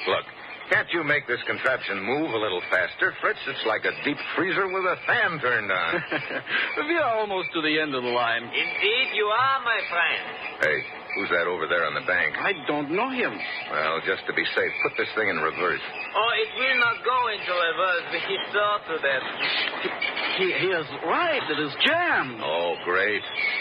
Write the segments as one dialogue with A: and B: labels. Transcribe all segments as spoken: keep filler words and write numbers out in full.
A: Look, can't you make this contraption move a little faster, Fritz? It's like a deep freezer with a fan turned on.
B: We are almost to the end of the line.
C: Indeed, you are, my friend.
A: Hey, who's that over there on the bank?
B: I don't know him.
A: Well, just to be safe, put this thing in reverse.
C: Oh, it will not go into reverse. We saw to that.
B: He, he is right. It is jammed.
A: Oh, great.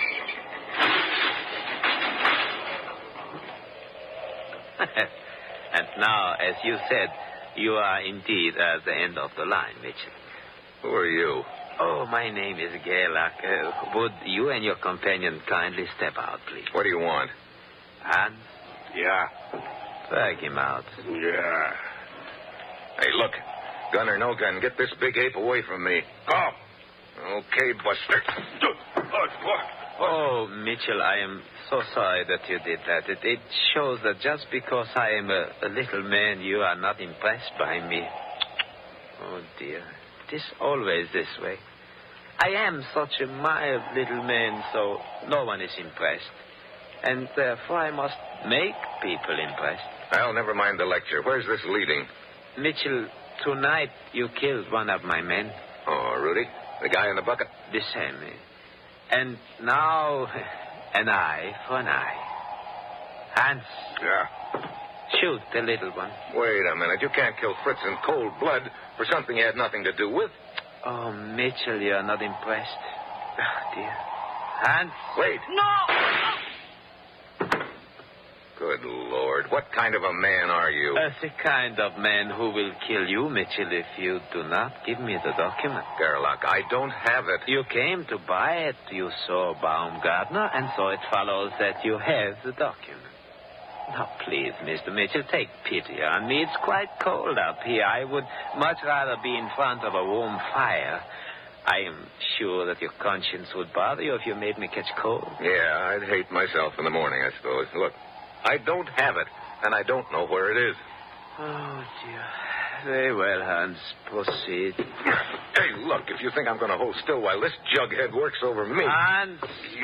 D: And now, as you said, you are indeed at the end of the line, Mitchell.
A: Who are you?
D: Oh, my name is Gerlach. Uh, would you and your companion kindly step out, please?
A: What do you want?
D: Hans?
B: Yeah.
D: Drag him out.
B: Yeah.
A: Hey, look. Gun or no gun, get this big ape away from me. Go. Okay, Buster.
D: Oh, Mitchell, I am so sorry that you did that. It, it shows that just because I am a, a little man, you are not impressed by me. Oh, dear. It is always this way. I am such a mild little man, so no one is impressed. And therefore I must make people impressed.
A: Well, never mind the lecture. Where's this leading?
D: Mitchell, tonight you killed one of my men.
A: Oh, Rudy? The guy in the bucket?
D: The same. And now, an eye for an eye. Hans.
A: Yeah.
D: Shoot the little one.
A: Wait a minute. You can't kill Fritz in cold blood for something he had nothing to do with.
D: Oh, Mitchell, you are not impressed. Oh, dear. Hans.
A: Wait.
C: No!
A: Good Lord. What kind of a man are you?
D: Uh, the kind of man who will kill you, Mitchell, if you do not give me the document.
A: Gerlach, I don't have it.
D: You came to buy it. You saw Baumgartner, and so it follows that you have the document. Now, please, Mister Mitchell, take pity on me. It's quite cold up here. I would much rather be in front of a warm fire. I am sure that your conscience would bother you if you made me catch cold.
A: Yeah, I'd hate myself in the morning, I suppose. Look, I don't have it, and I don't know where it is.
D: Oh, dear. Very well, Hans. Proceed.
A: Hey, look, if you think I'm going to hold still while this jughead works over me...
D: Hans.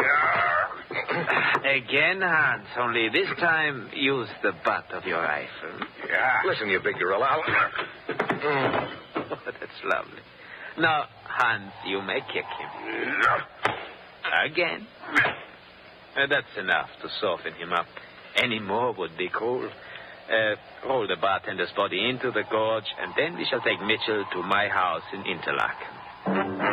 A: Yeah.
D: Again, Hans. Only this time, use the butt of your rifle.
A: Yeah. Listen, you big gorilla. I'll...
D: Oh, that's lovely. Now, Hans, you may kick him. Again. Uh, that's enough to soften him up. Any more would be cruel. Uh, roll the bartender's body into the gorge, and then we shall take Mitchell to my house in Interlaken.